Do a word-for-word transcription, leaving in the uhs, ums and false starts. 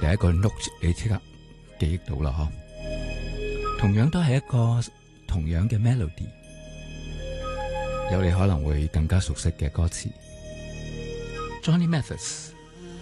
第一個 note 你即刻記憶到啦嗬。同樣都係一個同樣嘅 melody， 有你可能會更加熟悉嘅歌詞。Johnny Mathis